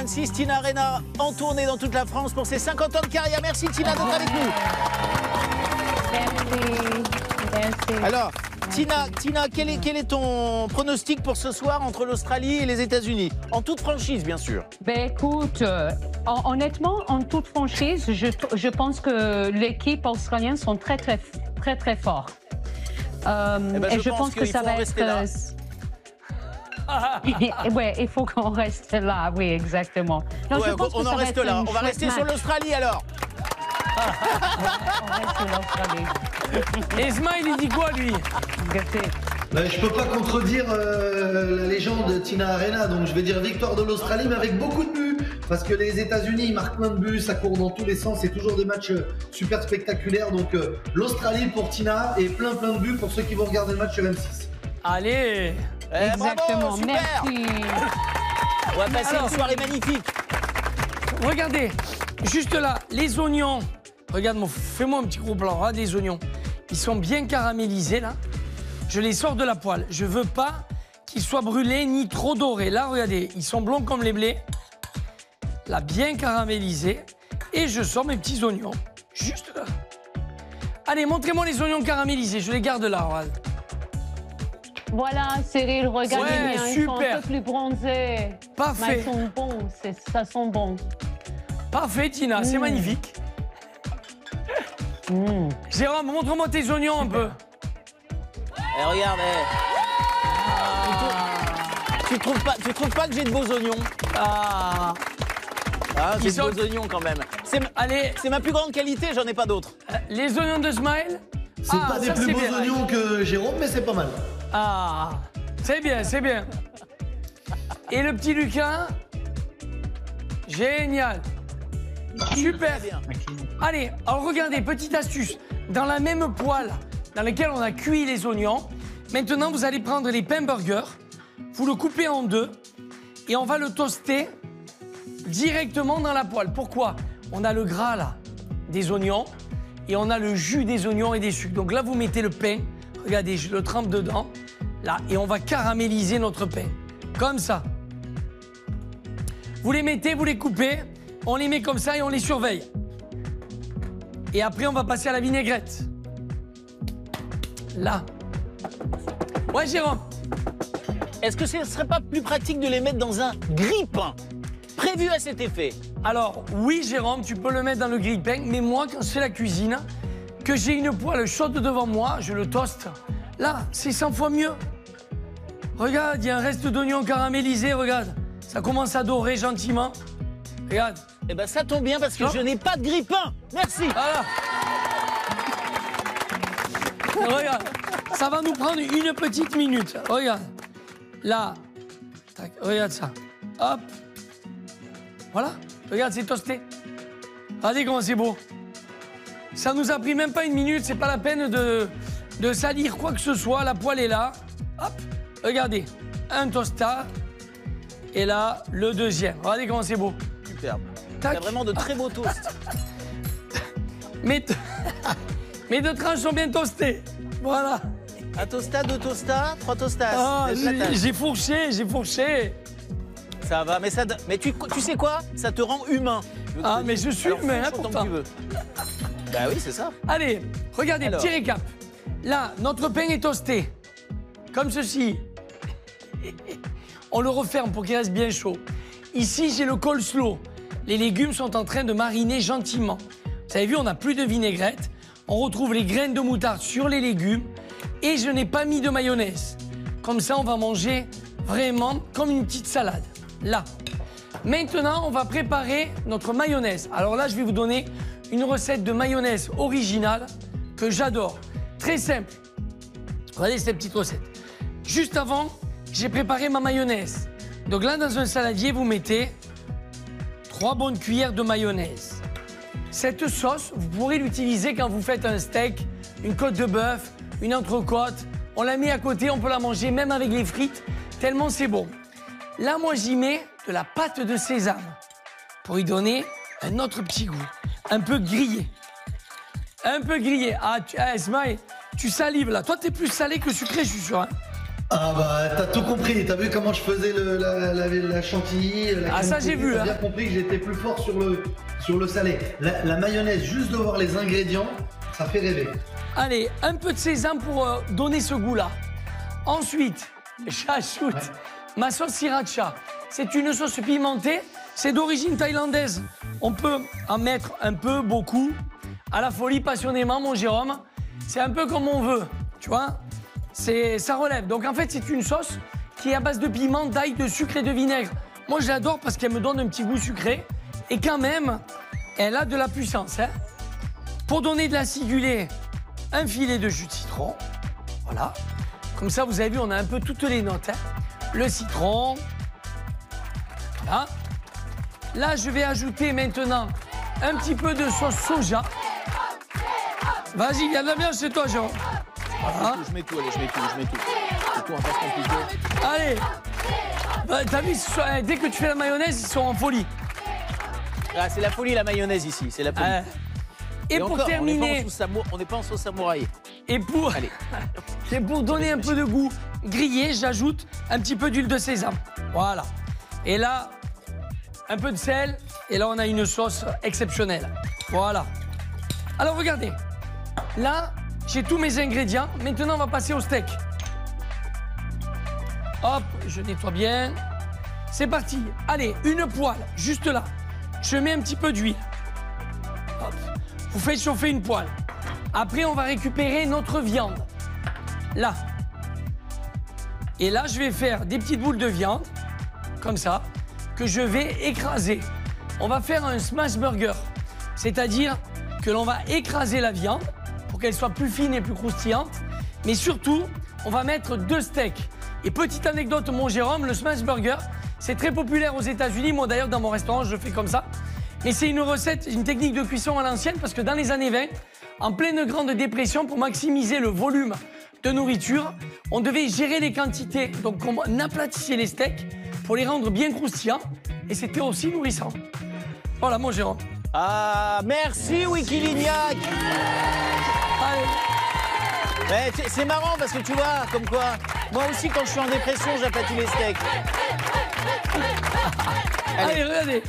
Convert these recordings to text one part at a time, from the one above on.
2026, Tina Arena en tournée dans toute la France pour ses 50 ans de carrière. Merci Tina d'être avec nous. Merci. Alors, Tina, quel est ton pronostic pour ce soir entre l'Australie et les États-Unis? En toute franchise, bien sûr. Ben écoute, honnêtement, en toute franchise, je pense que l'équipe australienne sont très forts. Et je pense que ça va être. Ouais, il faut qu'on reste là, oui, exactement. Non, ouais, on en reste là. On va rester sur l'Australie alors. On reste sur l'Australie. Et Smile, il dit quoi, lui? Je peux pas contredire la légende Tina Arena, donc je vais dire victoire de l'Australie, mais avec beaucoup de buts. Parce que les États-Unis, ils marquent plein de buts, ça court dans tous les sens, c'est toujours des matchs super spectaculaires. Donc l'Australie pour Tina et plein de buts pour ceux qui vont regarder le match sur M6. Allez. Exactement, bravo, super. merci. On va passer une soirée magnifique. Regardez, juste là, les oignons. Regarde, fais-moi un petit gros plan, hein, des oignons. Ils sont bien caramélisés, là. Je les sors de la poêle. Je veux pas qu'ils soient brûlés ni trop dorés. Là, regardez, ils sont blonds comme les blés. Là, bien caramélisés. Et je sors mes petits oignons. Juste là. Allez, montrez-moi les oignons caramélisés. Je les garde là, regarde. Voilà, Cyril, regardez bien, ils sont un peu plus bronzés. Parfait. Mais ils sont bons, ça sent bon. Parfait, Tina, c'est magnifique. Jérôme, montre-moi tes oignons un peu. Eh, regarde, Tu trouves pas que j'ai de beaux oignons? J'ai de beaux oignons quand même. C'est ma plus grande qualité, j'en ai pas d'autres. Les oignons de Smile? C'est pas des plus beaux oignons que Jérôme, mais c'est pas mal. C'est bien, c'est bien. Et le petit Lucas? Génial. Super. Allez, alors regardez, petite astuce. Dans la même poêle dans laquelle on a cuit les oignons, maintenant vous allez prendre les pains burgers, vous le coupez en deux et on va le toaster directement dans la poêle. Pourquoi? On a le gras là des oignons et on a le jus des oignons et des sucres. Donc là, vous mettez le pain, regardez, je le trempe dedans, là, et on va caraméliser notre pain. Comme ça. Vous les mettez, vous les coupez, on les met comme ça et on les surveille. Et après, on va passer à la vinaigrette. Là. Ouais, Jérôme. Est-ce que ce ne serait pas plus pratique de les mettre dans un grille-pain prévu à cet effet? Alors, oui, Jérôme, tu peux le mettre dans le grille-pain, mais moi, quand je fais la cuisine, que j'ai une poêle chaude devant moi, je le toaste. Là, c'est 100 fois mieux. Regarde, il y a un reste d'oignon caramélisé, regarde. Ça commence à dorer gentiment. Regarde. Eh ben, ça tombe bien parce que je n'ai pas de grille-pain. Merci. Voilà. Regarde, ça va nous prendre une petite minute. Regarde. Là. Tac, regarde ça. Hop. Voilà. Regarde, c'est toasté. Regardez comment c'est beau. Ça nous a pris même pas une minute. C'est pas la peine de salir quoi que ce soit. La poêle est là. Hop. Regardez. Un toastage. Et là, le deuxième. Regardez comment c'est beau. Superbe. Il y a vraiment de très beaux toasts. Mes deux tranches sont bien toastées. Voilà. Un toasta, deux toastas, trois tostas. J'ai fourché. Ça va, mais tu sais quoi? Ça te rend humain. Mais je suis humain, hein, pourtant. Tu veux. Bah oui, c'est ça. Allez, regardez, petit récap. Là, notre pain est toasté. Comme ceci. On le referme pour qu'il reste bien chaud. Ici, j'ai le coleslaw. Les légumes sont en train de mariner gentiment. Vous avez vu, on n'a plus de vinaigrette. On retrouve les graines de moutarde sur les légumes. Et je n'ai pas mis de mayonnaise. Comme ça, on va manger vraiment comme une petite salade. Là. Maintenant, on va préparer notre mayonnaise. Alors là, je vais vous donner une recette de mayonnaise originale que j'adore. Très simple. Regardez cette petite recette. Juste avant, j'ai préparé ma mayonnaise. Donc là, dans un saladier, vous mettez 3 bonnes cuillères de mayonnaise. Cette sauce, vous pourrez l'utiliser quand vous faites un steak, une côte de bœuf, une entrecôte. On la met à côté, on peut la manger même avec les frites, tellement c'est bon. Là, moi, j'y mets de la pâte de sésame pour y donner un autre petit goût, un peu grillé. Un peu grillé. Smile, tu salives là. Toi, t'es plus salé que sucré, je suis sûr. Hein. Ah bah t'as tout compris, t'as vu comment je faisais la chantilly, ça j'ai vu. T'as bien compris que j'étais plus fort sur le salé. La mayonnaise, juste de voir les ingrédients, ça fait rêver. Allez, un peu de sésame pour donner ce goût-là. Ensuite, j'ajoute ma sauce sriracha. C'est une sauce pimentée, c'est d'origine thaïlandaise. On peut en mettre un peu, beaucoup, à la folie, passionnément, mon Jérôme. C'est un peu comme on veut, tu vois. Ça relève. Donc en fait, c'est une sauce qui est à base de piment, d'ail, de sucre et de vinaigre. Moi, je l'adore parce qu'elle me donne un petit goût sucré. Et quand même, elle a de la puissance. Hein. Pour donner de l'acidulé, un filet de jus de citron. Voilà. Comme ça, vous avez vu, on a un peu toutes les notes. Hein. Le citron. Voilà. Là, je vais ajouter maintenant un petit peu de sauce soja. Vas-y, il y a de la viande chez toi, Jean. Voilà. Je mets tout, allez, je mets tout. C'est tout, on passe compliqué. Allez. Bah, t'as vu, dès que tu fais la mayonnaise, ils sont en folie. Ah, c'est la folie, la mayonnaise ici, c'est la folie. Et pour encore, terminer... On n'est pas en sauce samouraï. Et pour, et pour donner un peu de goût grillé, j'ajoute un petit peu d'huile de sésame. Voilà. Et là, un peu de sel. Et là, on a une sauce exceptionnelle. Voilà. Alors, regardez. Là, j'ai tous mes ingrédients. Maintenant, on va passer au steak. Hop, je nettoie bien. C'est parti. Allez, une poêle, juste là. Je mets un petit peu d'huile. Hop. Vous faites chauffer une poêle. Après, on va récupérer notre viande. Là. Et là, je vais faire des petites boules de viande, comme ça, que je vais écraser. On va faire un smash burger. C'est-à-dire que l'on va écraser la viande pour qu'elle soit plus fine et plus croustillante. Mais surtout, on va mettre 2 steaks. Et petite anecdote, mon Jérôme, le smash burger, c'est très populaire aux États-Unis. Moi, d'ailleurs, dans mon restaurant, je le fais comme ça. Mais c'est une recette, une technique de cuisson à l'ancienne parce que dans les années 20, en pleine grande dépression, pour maximiser le volume de nourriture, on devait gérer les quantités. Donc, on aplatissait les steaks pour les rendre bien croustillants. Et c'était aussi nourrissant. Voilà, mon Jérôme. Ah, merci Wikilignac. C'est marrant parce que tu vois, comme quoi, moi aussi quand je suis en dépression, j'aplatis les steaks. Allez, regardez.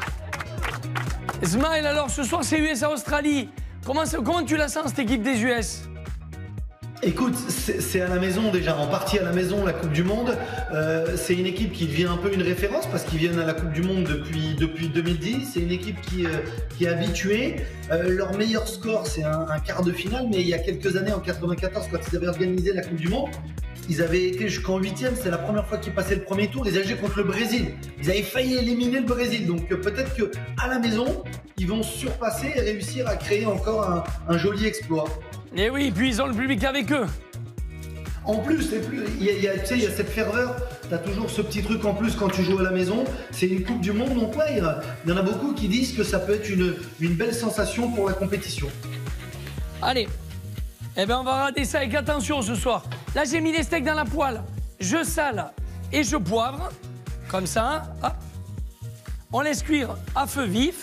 Smile, alors ce soir c'est USA-Australie. Comment tu la sens cette équipe des US? Écoute, c'est à la maison déjà, en partie à la maison, la Coupe du Monde. C'est une équipe qui devient un peu une référence parce qu'ils viennent à la Coupe du Monde depuis 2010. C'est une équipe qui est habituée. Leur meilleur score, c'est un quart de finale, mais il y a quelques années, en 94, quand ils avaient organisé la Coupe du Monde, ils avaient été jusqu'en 8e, c'est la première fois qu'ils passaient le premier tour, ils avaient joué contre le Brésil. Ils avaient failli éliminer le Brésil, donc peut-être qu'à la maison, ils vont surpasser et réussir à créer encore un joli exploit. Et oui, puis ils ont le public avec eux. En plus, il y a cette ferveur, tu as toujours ce petit truc en plus quand tu joues à la maison, c'est une Coupe du Monde, donc ouais, il y en a beaucoup qui disent que ça peut être une belle sensation pour la compétition. Allez, eh ben on va rater ça avec attention ce soir. Là, j'ai mis les steaks dans la poêle, je sale et je poivre, comme ça, hop. On laisse cuire à feu vif.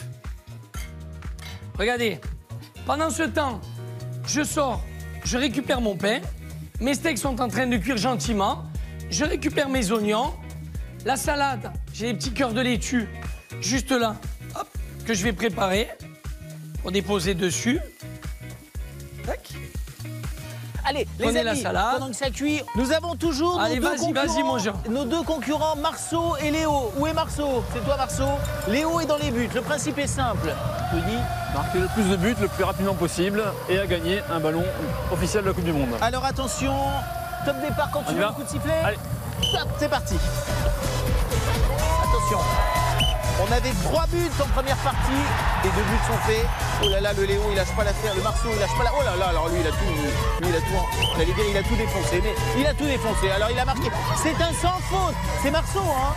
Regardez, pendant ce temps, je sors, je récupère mon pain. Mes steaks sont en train de cuire gentiment. Je récupère mes oignons. La salade, j'ai des petits cœurs de laitue juste là, hop, que je vais préparer pour déposer dessus. Tac. Allez, les amis, la salade. pendant que ça cuit, nous avons toujours nos deux concurrents, Marceau et Léo. Où est Marceau? C'est toi, Marceau. Léo est dans les buts. Le principe est simple. Tony, marquer le plus de buts le plus rapidement possible et à gagner un ballon officiel de la Coupe du Monde. Alors attention, top départ quand tu veux, un coup de sifflet. Allez. Top, c'est parti. Attention. On avait 3 buts en première partie. Les 2 buts sont faits. Oh là là, le Léo, il lâche pas l'affaire. Le Marceau, il lâche pas la... Oh là là, alors lui, il a tout... J'allais dire, il a tout défoncé. Mais il a tout défoncé. Alors, il a marqué. C'est un sans faute. C'est Marceau, hein.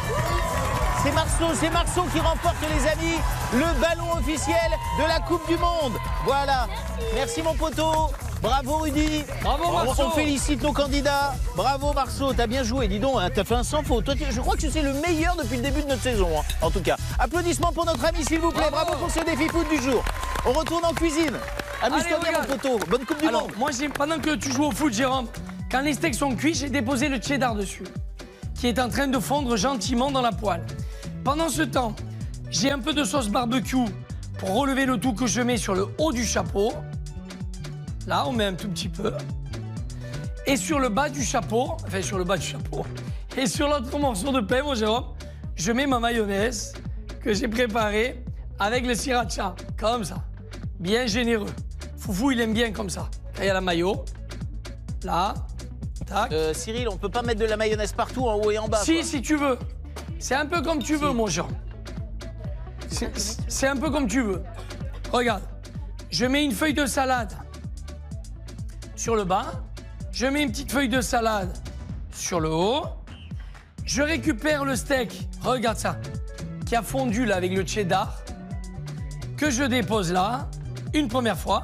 C'est Marceau qui remporte, les amis, le ballon officiel de la Coupe du Monde. Voilà. Merci mon poteau. Bravo Rudy. Bravo Marceau. On félicite nos candidats. Bravo Marceau, t'as bien joué. Dis donc, hein, t'as fait un sans faute. Toi, je crois que c'est le meilleur depuis le début de notre saison, hein, en tout cas. Applaudissements pour notre ami, s'il vous plaît. Bravo pour ce défi foot du jour. On retourne en cuisine. Amuse-toi bien mon poteau. Bonne Coupe du Monde. Moi, pendant que tu joues au foot, Jérôme, Quand les steaks sont cuits, j'ai déposé le cheddar dessus, qui est en train de fondre gentiment dans la poêle. Pendant ce temps, j'ai un peu de sauce barbecue pour relever le tout que je mets sur le haut du chapeau. Là, on met un tout petit peu. Et sur le bas du chapeau, enfin sur le bas du chapeau, et sur l'autre morceau de pain, mon Jérôme, je mets ma mayonnaise que j'ai préparée avec le sriracha, comme ça, bien généreux. Foufou, il aime bien comme ça. Quand il y a la mayo, là, tac. Cyril, on peut pas mettre de la mayonnaise partout, en haut et en bas. Si, quoi. si tu veux. C'est un peu comme tu veux, mon Jérôme. C'est un peu comme tu veux. Regarde, je mets une feuille de salade sur le bas. Je mets une petite feuille de salade sur le haut. Je récupère le steak, regarde ça, qui a fondu là avec le cheddar, que je dépose là, une première fois,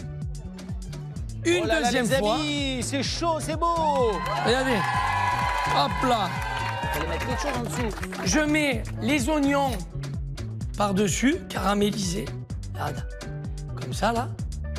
une deuxième fois. C'est chaud, c'est beau. Regardez, hop là. On va mettre quelque chose en dessous. Je mets les oignons par-dessus, caramélisés. Regarde, comme ça là.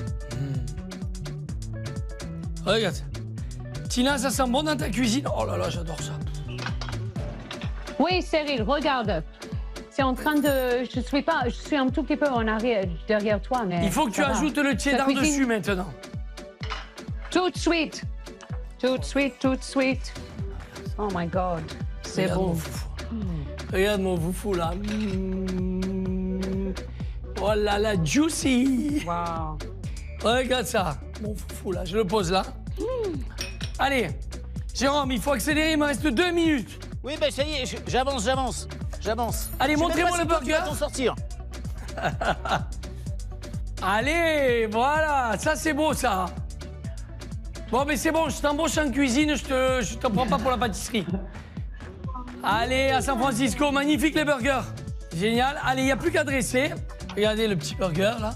Regarde. Tina, ça sent bon dans ta cuisine? Oh là là, j'adore ça. Oui, Cyril, regarde. C'est en train de... Je suis un tout petit peu en arrière, derrière toi, mais... Il faut que tu ajoutes le cheddar dessus maintenant. Tout de suite. Tout de suite, tout de suite. Oh my God, c'est bon. Regarde mon foufou là. Oh là là, juicy. Wow. Regarde ça, mon foufou là. Je le pose là. Allez, Jérôme, il faut accélérer, il me reste 2 minutes. Oui, ben ça y est, j'avance. Allez, montrez-moi le burger. Tu vas t'en sortir. Allez, voilà, ça c'est beau ça. Bon, mais c'est bon, je t'embauche en cuisine, je t'en prends pas pour la pâtisserie. Allez, à San Francisco, magnifique les burgers. Génial. Allez, il n'y a plus qu'à dresser. Regardez le petit burger là.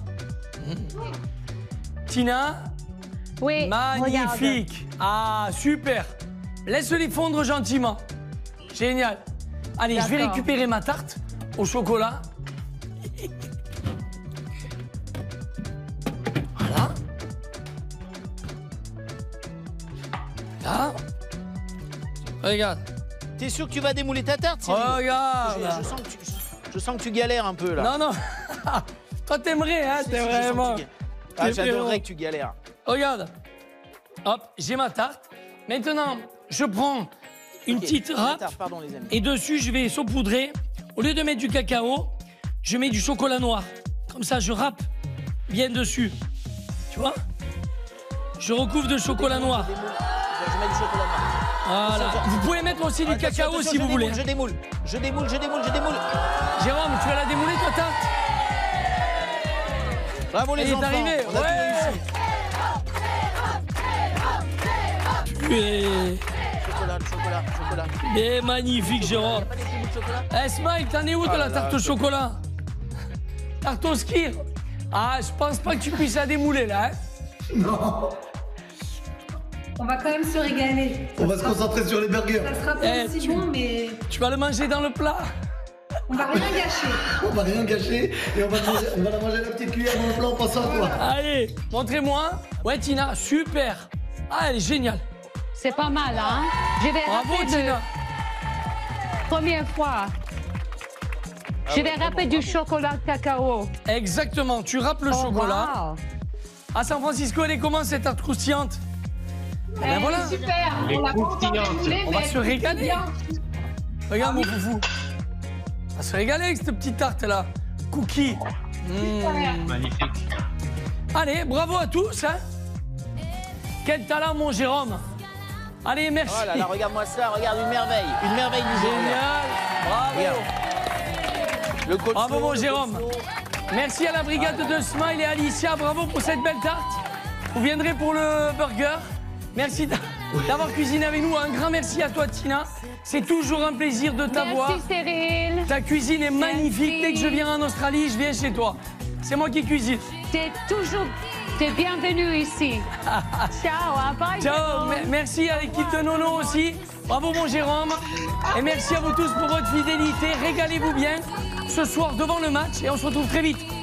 Tina. Oui, magnifique. regarde. Ah, super. Laisse-les fondre gentiment. Génial. Allez, je vais récupérer ma tarte au chocolat. Voilà. Là. Regarde. T'es sûr que tu vas démouler ta tarte, Cyril? Regarde. Je sens que tu galères un peu, là. Non, non. Toi, t'aimerais, hein, t'es vraiment... J'adorerais que tu galères. Regarde. Hop, j'ai ma tarte. Maintenant, je prends une petite râpe. Pardon, les amis. Et dessus, je vais saupoudrer. Au lieu de mettre du cacao, je mets du chocolat noir. Comme ça, je râpe bien dessus. Tu vois? Je recouvre de chocolat noir. Je mets du chocolat noir. Voilà. Vous pouvez mettre aussi du cacao si vous voulez. Je démoule. Jérôme, tu vas la démouler, ta tarte? Bravo les enfants. Elle est arrivée. Ouais. Chocolat. Et magnifique, Jérôme. Smile, t'en es où de la tarte au chocolat? Tarte au skir? Ah, je pense pas que tu puisses la démouler, là. Hein? Non. On va quand même se régaler. On va se concentrer sur les burgers. Ça sera pas aussi bon, mais Tu vas le manger dans le plat? on va rien gâcher. On va rien gâcher et on va la manger à la petite cuillère dans le plat en passant à toi. Allez, montrez-moi. Ouais, Tina, super. Ah, elle est géniale. C'est pas mal, hein? Je vais Bravo, râper Tina. Première fois. Je vais râper du chocolat cacao. Exactement, tu râpes le chocolat. Wow. À San Francisco, elle est comment cette tarte croustillante? Ben voilà. Super. On l'a pas encore démoulée, On va mais se régaler. bien. Regarde mon foufou. On va se régaler avec cette petite tarte là. Cookie. Magnifique. Allez, bravo à tous. Hein. Quel talent, mon Jérôme. Allez, merci. Oh là là, regarde-moi ça, regarde une merveille du jour. Génial. Bravo. Le coach Bravo, Flo, mon le Jérôme. coach Flo. Merci à la brigade de Smile et Alicia. Bravo pour cette belle tarte. Vous viendrez pour le burger. Merci d'avoir cuisiné avec nous. Un grand merci à toi, Tina. C'est toujours un plaisir de t'avoir. Merci, Cyril. Ta cuisine est magnifique. Merci. Dès que je viens en Australie, je viens chez toi. C'est moi qui cuisine. T'es bienvenu ici. Ciao, hein, bye. Ciao. Merci à l'équipe de Nono aussi. Bravo, mon Jérôme. Et merci à vous tous pour votre fidélité. Régalez-vous bien ce soir devant le match et on se retrouve très vite.